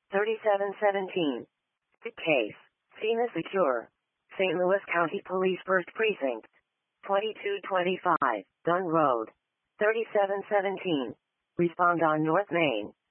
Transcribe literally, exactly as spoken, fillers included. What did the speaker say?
thirty-seven seventeen. Case. Sina Secure. Saint Louis County Police First Precinct. twenty-two twenty-five, Dunn Road. thirty-seven seventeen. Respond on North Main.